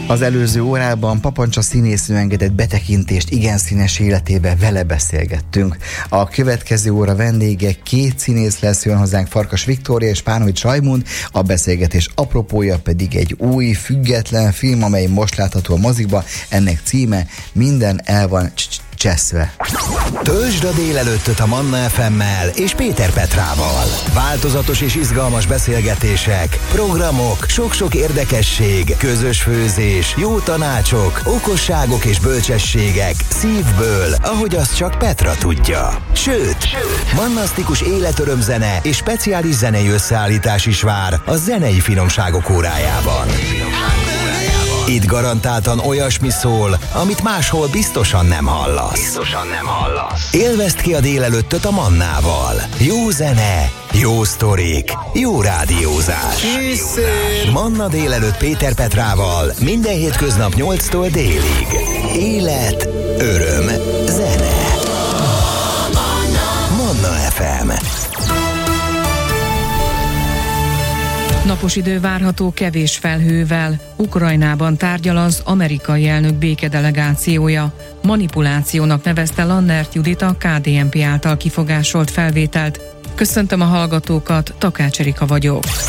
Az előző órában Papancsa színésznő engedett betekintést igen színes életébe, vele beszélgettünk. A következő óra vendége két színész lesz, jön hozzánk Farkas Viktória és Pánovics Rajmund, a beszélgetés apropója pedig egy új, független film, amely most látható a mozikba, ennek címe Minden el van cseszve. Töltsd a délelőttöt a Manna FM-mel és Péter Petrával. Változatos és izgalmas beszélgetések, programok, sok-sok érdekesség, közös főzés, jó tanácsok, okosságok és bölcsességek szívből, ahogy azt csak Petra tudja. Sőt, mannasztikus életörömzene és speciális zenei összeállítás is vár a zenei finomságok órájában. Itt garantáltan olyasmi szól, amit máshol biztosan nem hallasz. Élvezd ki a délelőttöt a Mannával. Jó zene, jó sztorik, jó rádiózás. Manna délelőtt Péter Petrával minden hétköznap 8-tól délig. Élet, öröm, zene. Manna FM. Napos idő várható kevés felhővel. Ukrajnában tárgyal az amerikai elnök békedelegációja. Manipulációnak nevezte Lannert Judit a KDNP által kifogásolt felvételt. Köszöntöm a hallgatókat, Takács Erika vagyok. 98.6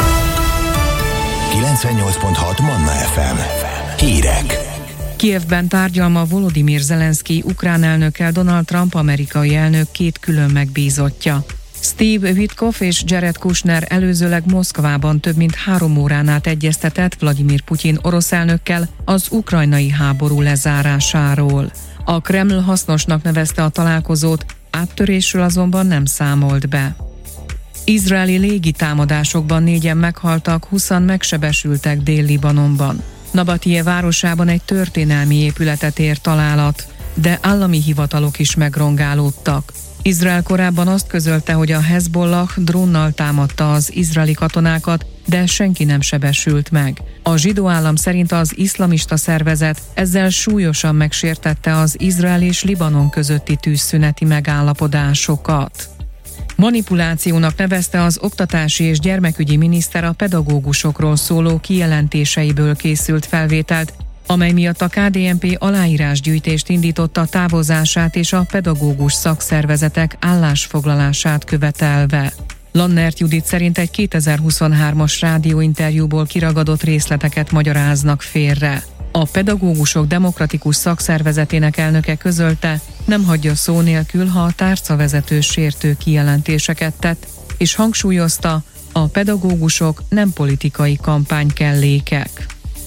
Manna FM. Hírek. Kijevben tárgyal ma Volodymyr Zelenszky ukrán elnökkel Donald Trump amerikai elnök két külön megbízottja. Steve Witkoff és Jared Kushner előzőleg Moszkvában több mint 3 órán át egyeztetett Vladimir Putyin orosz elnökkel az ukrajnai háború lezárásáról. A Kreml hasznosnak nevezte a találkozót, áttörésről azonban nem számolt be. Izraeli légitámadásokban 4-en meghaltak, 20-an megsebesültek Dél-Libanonban. Nabatije városában egy történelmi épületet ért találat, de állami hivatalok is megrongálódtak. Izrael korábban azt közölte, hogy a Hezbollah drónnal támadta az izraeli katonákat, de senki nem sebesült meg. A zsidó állam szerint az iszlamista szervezet ezzel súlyosan megsértette az Izrael és Libanon közötti tűzszüneti megállapodásokat. Manipulációnak nevezte az oktatási és gyermekügyi miniszter a pedagógusokról szóló kijelentéseiből készült felvételt, amely miatt a KDNP aláírásgyűjtést indította távozását és a pedagógus szakszervezetek állásfoglalását követelve. Lannert Judit szerint egy 2023-as rádióinterjúból kiragadott részleteket magyaráznak félre. A pedagógusok demokratikus szakszervezetének elnöke közölte, nem hagyja szó nélkül, ha a tárcavezető sértő kijelentéseket tett, és hangsúlyozta, a pedagógusok nem politikai kampánykellékek.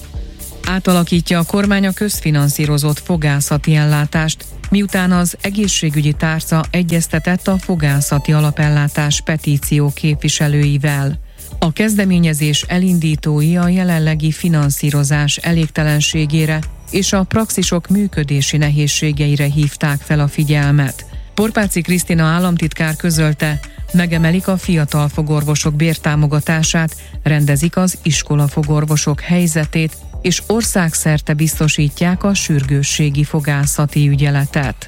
Átalakítja a kormány a közfinanszírozott fogászati ellátást, miután az egészségügyi tárca egyeztetett a fogászati alapellátás petíció képviselőivel. A kezdeményezés elindítói a jelenlegi finanszírozás elégtelenségére és a praxisok működési nehézségeire hívták fel a figyelmet. Porpáci Krisztina államtitkár közölte, megemelik a fiatal fogorvosok bértámogatását, rendezik az iskolafogorvosok helyzetét, és országszerte biztosítják a sürgősségi fogászati ügyeletet.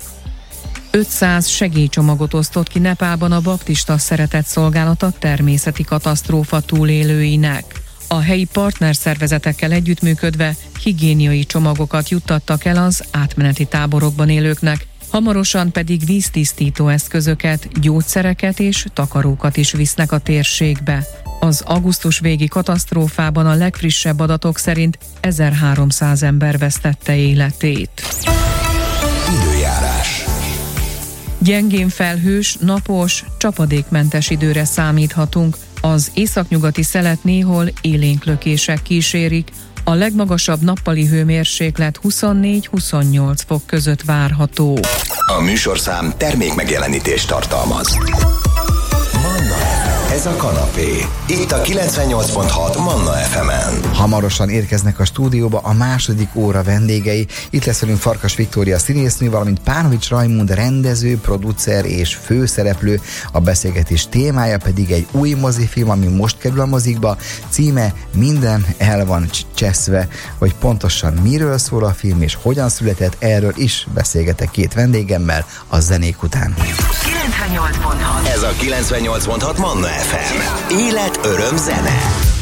500 segélycsomagot osztott ki Nepálban a baptista szeretetszolgálat a természeti katasztrófa túlélőinek. A helyi partnerszervezetekkel együttműködve higiéniai csomagokat juttattak el az átmeneti táborokban élőknek, hamarosan pedig víztisztító eszközöket, gyógyszereket és takarókat is visznek a térségbe. Az augusztus végi katasztrófában a legfrissebb adatok szerint 1300 ember vesztette életét. Időjárás. Gyengén felhős, napos, csapadékmentes időre számíthatunk. Az északnyugati szelet néhol élénklökések kísérik. A legmagasabb nappali hőmérséklet 24-28 fok között várható. A műsorszám termékmegjelenítést tartalmaz. Ez a kanapé. Itt a 98.6 Manna FM-en. Hamarosan érkeznek a stúdióba a második óra vendégei. Itt lesz velünk Farkas Viktória színésznő, valamint Pánovics Rajmund rendező, producer és főszereplő. A beszélgetés témája pedig egy új mozifilm, ami most kerül a mozikba. Címe Minden el van cseszve. Hogy pontosan miről szól a film és hogyan született, erről is beszélgetek két vendégemmel a zenék után. 98.6. Ez a 98.6 Manna FM. Élet, öröm, zene.